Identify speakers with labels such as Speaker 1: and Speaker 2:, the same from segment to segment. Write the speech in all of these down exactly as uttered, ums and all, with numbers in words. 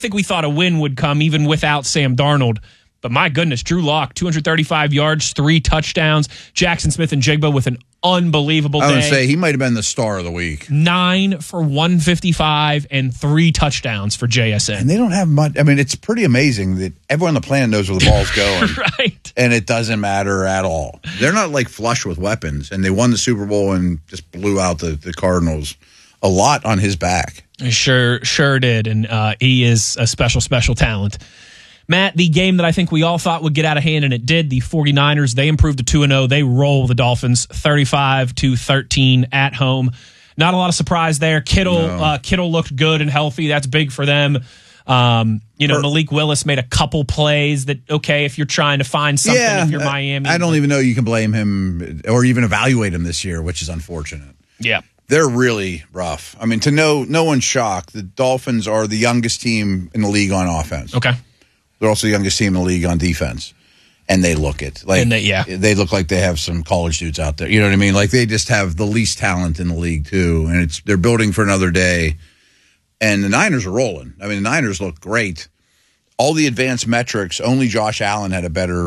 Speaker 1: think we thought a win would come even without Sam Darnold. But my goodness, Drew Lock, two hundred thirty-five yards, three touchdowns. Jackson Smith and Jigba with an unbelievable day.
Speaker 2: I would say he might have been the star of the week.
Speaker 1: Nine for one fifty-five and three touchdowns for J S N.
Speaker 2: And they don't have much. I mean, it's pretty amazing that everyone on the planet knows where the ball's going.
Speaker 1: Right.
Speaker 2: And it doesn't matter at all. They're not like flush with weapons. And they won the Super Bowl and just blew out the, the Cardinals. A lot on his back.
Speaker 1: Sure, sure did. And uh, he is a special, special talent. Matt, the game that I think we all thought would get out of hand, and it did, the 49ers, they improved to two and oh. They roll the Dolphins thirty-five to thirteen at home. Not a lot of surprise there. Kittle no. uh, Kittle looked good and healthy. That's big for them. Um, you know, or, Malik Willis made a couple plays that, okay, if you're trying to find something,
Speaker 2: yeah,
Speaker 1: if you're Miami.
Speaker 2: I don't even know you can blame him or even evaluate him this year, which is unfortunate.
Speaker 1: Yeah.
Speaker 2: They're really rough. I mean, to no, no one's shocked, the Dolphins are the youngest team in the league on offense.
Speaker 1: Okay.
Speaker 2: They're also the youngest team in the league on defense, and they look it like
Speaker 1: and they, yeah.
Speaker 2: they look like they have some college dudes out there. You know what I mean? Like they just have the least talent in the league too, and it's they're building for another day. And the Niners are rolling. I mean, the Niners look great. All the advanced metrics, only Josh Allen had a better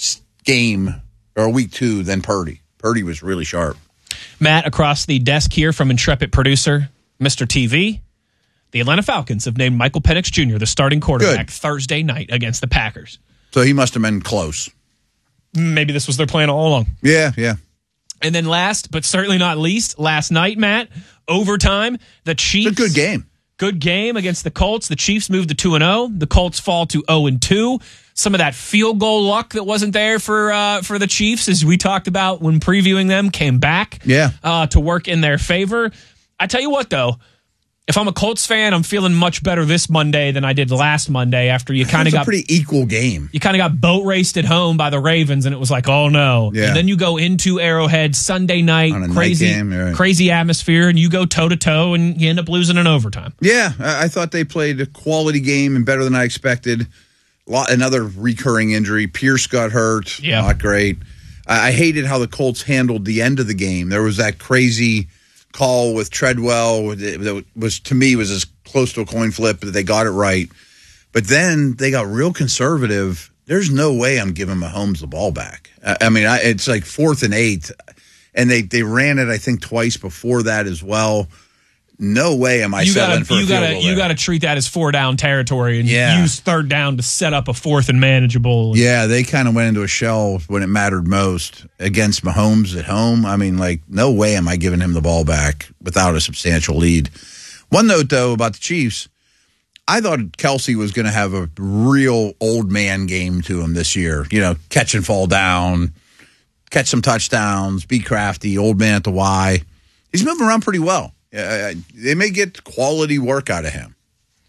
Speaker 2: game or week two than Purdy. Purdy was really sharp.
Speaker 1: Matt, across the desk here from intrepid producer Mister T V. The Atlanta Falcons have named Michael Penix Junior the starting quarterback Good. Thursday night against the Packers.
Speaker 2: So he must have been close.
Speaker 1: Maybe this was their plan all along.
Speaker 2: Yeah, yeah.
Speaker 1: And then last, but certainly not least, last night, Matt, overtime, the Chiefs.
Speaker 2: It's a good game.
Speaker 1: Good game against the Colts. The Chiefs moved to two and oh. The Colts fall to oh and two. Some of that field goal luck that wasn't there for uh, for the Chiefs, as we talked about when previewing them, came back
Speaker 2: yeah.
Speaker 1: uh, to work in their favor. I tell you what, though. If I'm a Colts fan, I'm feeling much better this Monday than I did last Monday after you kind of got
Speaker 2: a pretty equal game.
Speaker 1: You kind of got boat raced at home by the Ravens, and it was like, oh no.
Speaker 2: Yeah.
Speaker 1: And then you go into Arrowhead Sunday night,
Speaker 2: On a
Speaker 1: crazy,
Speaker 2: night game, right.
Speaker 1: crazy atmosphere, and you go toe to toe, and you end up losing in overtime.
Speaker 2: Yeah, I, I thought they played a quality game and better than I expected. Lot, another recurring injury. Pierce got hurt.
Speaker 1: Yeah.
Speaker 2: Not great. I, I hated how the Colts handled the end of the game. There was that crazy call with Treadwell that was, to me, was as close to a coin flip, but they got it right. But then they got real conservative. There's no way I'm giving Mahomes the ball back. I, I mean, I, it's like fourth and eight, and they, they ran it, I think, twice before that as well. No way am I
Speaker 1: you
Speaker 2: settling
Speaker 1: gotta,
Speaker 2: for a
Speaker 1: you
Speaker 2: field
Speaker 1: gotta,
Speaker 2: goal
Speaker 1: You
Speaker 2: there.
Speaker 1: got to treat that as four down territory and
Speaker 2: Yeah.
Speaker 1: use third down to set up a fourth and manageable.
Speaker 2: Yeah, they kind of went into a shell when it mattered most against Mahomes at home. I mean, like, no way am I giving him the ball back without a substantial lead. One note, though, about the Chiefs, I thought Kelsey was going to have a real old man game to him this year. You know, catch and fall down, catch some touchdowns, be crafty, old man at the Y. He's moving around pretty well. Uh, they may get quality work out of him.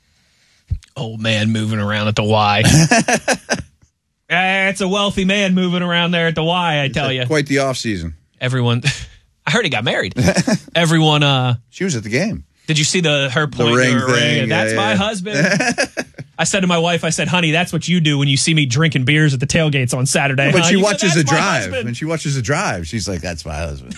Speaker 1: Old man moving around at the Y. It's a wealthy man moving around there at the Y, I
Speaker 2: it's
Speaker 1: tell
Speaker 2: like
Speaker 1: you.
Speaker 2: Quite the offseason.
Speaker 1: Everyone, I heard he got married. Everyone, uh,
Speaker 2: she was at the game.
Speaker 1: Did you see the her point?
Speaker 2: The ring
Speaker 1: her
Speaker 2: thing.
Speaker 1: Ring? That's
Speaker 2: yeah,
Speaker 1: my
Speaker 2: yeah.
Speaker 1: husband. I said to my wife, I said, honey, that's what you do when you see me drinking beers at the tailgates on Saturday.
Speaker 2: But
Speaker 1: huh?
Speaker 2: she
Speaker 1: You
Speaker 2: watches
Speaker 1: said,
Speaker 2: the
Speaker 1: "That's my
Speaker 2: drive.
Speaker 1: husband."
Speaker 2: When she watches the drive, she's like, that's my husband.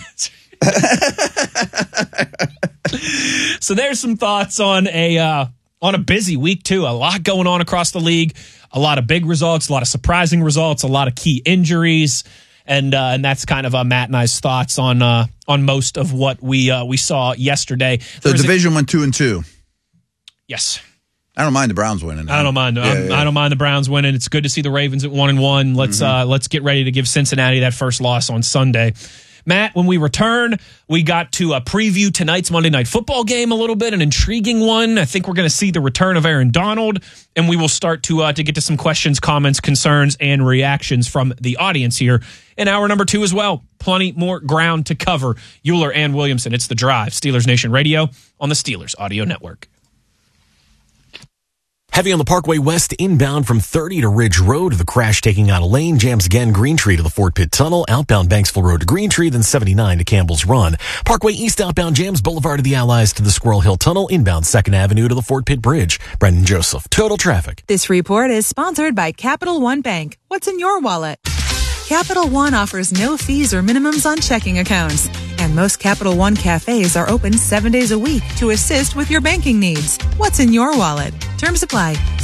Speaker 1: So there's some thoughts on a uh, on a busy week, too. A lot going on across the league. A lot of big results, a lot of surprising results, a lot of key injuries. And uh, and that's kind of uh, Matt and I's thoughts on uh, on most of what we uh, we saw yesterday.
Speaker 2: The
Speaker 1: There's
Speaker 2: division
Speaker 1: a-
Speaker 2: went two and two.
Speaker 1: Yes.
Speaker 2: I don't mind the Browns winning.
Speaker 1: I don't mind.
Speaker 2: Yeah,
Speaker 1: I'm,
Speaker 2: yeah.
Speaker 1: I don't mind the Browns winning. It's good to see the Ravens at one and one. Let's
Speaker 2: Mm-hmm.
Speaker 1: uh, let's get ready to give Cincinnati that first loss on Sunday. Matt, when we return, we got to uh, preview tonight's Monday Night Football game a little bit, an intriguing one. I think we're going to see the return of Aaron Donald, and we will start to uh, to get to some questions, comments, concerns, and reactions from the audience here in hour number two as well. Plenty more ground to cover. Euler and Williamson, it's The Drive, Steelers Nation Radio on the Steelers Audio Network.
Speaker 3: Heavy on the Parkway West inbound from thirty to Ridge Road. The crash taking out a lane. Jams again Green Tree to the Fort Pitt Tunnel. Outbound Banksville Road to Green Tree. Then seventy-nine to Campbell's Run. Parkway East outbound jams Boulevard of the Allies to the Squirrel Hill Tunnel. Inbound second Avenue to the Fort Pitt Bridge. Brendan Joseph. Total traffic.
Speaker 4: This report is sponsored by Capital One Bank. What's in your wallet? Capital One offers no fees or minimums on checking accounts. And most Capital One cafes are open seven days a week to assist with your banking needs. What's in your wallet? Terms apply.